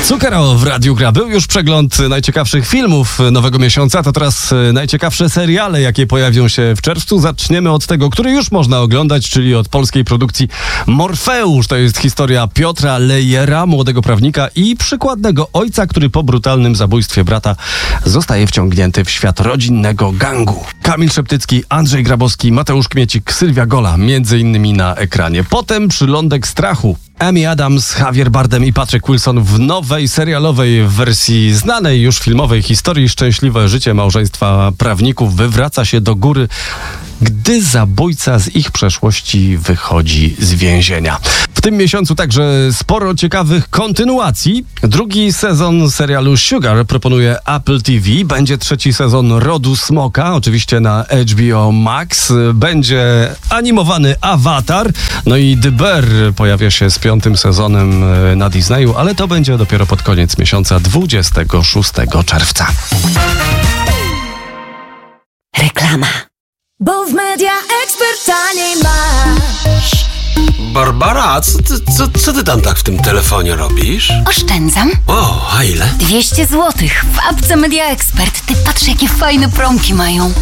Cukero w Radiu Gra. Był już przegląd najciekawszych filmów nowego miesiąca, to teraz najciekawsze seriale, jakie pojawią się w czerwcu. Zaczniemy od tego, który już można oglądać, czyli od polskiej produkcji Morfeusz. To jest historia Piotra Lejera, młodego prawnika i przykładnego ojca, który po brutalnym zabójstwie brata zostaje wciągnięty w świat rodzinnego gangu. Kamil Szeptycki, Andrzej Grabowski, Mateusz Kmiecik, Sylwia Gola, między innymi na ekranie. Potem Przylądek strachu. Amy Adams, Javier Bardem i Patrick Wilson w nowej serialowej wersji znanej już filmowej historii Szczęśliwe życie małżeństwa prawników wywraca się do góry, gdy zabójca z ich przeszłości wychodzi z więzienia. W tym miesiącu także sporo ciekawych kontynuacji. Drugi sezon serialu Sugar proponuje Apple TV. Będzie trzeci sezon Rodu Smoka, oczywiście na HBO Max. Będzie animowany Avatar. No i The Bear pojawia się z 5. sezonem na Disneyu, ale to będzie dopiero pod koniec miesiąca 26 czerwca. Reklama. Bo w Media Expert taniej masz. Barbara, co ty tam tak w tym telefonie robisz? Oszczędzam. O, a ile? 200 zł w apce Media Expert. Ty patrz, jakie fajne promki mają.